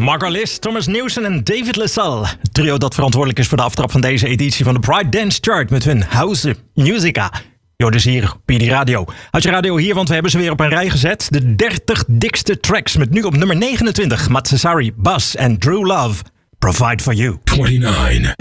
Margalis, Thomas Newson en David LaSalle. Het trio dat verantwoordelijk is voor de aftrap van deze editie van de Pride Dance Chart met hun House Musica. Jo, dus hier op PD Radio. Houd je radio hier, want we hebben ze weer op een rij gezet. De 30 dikste tracks met nu op nummer 29. Matsasari, Bas en True Love. Provide for You. 29.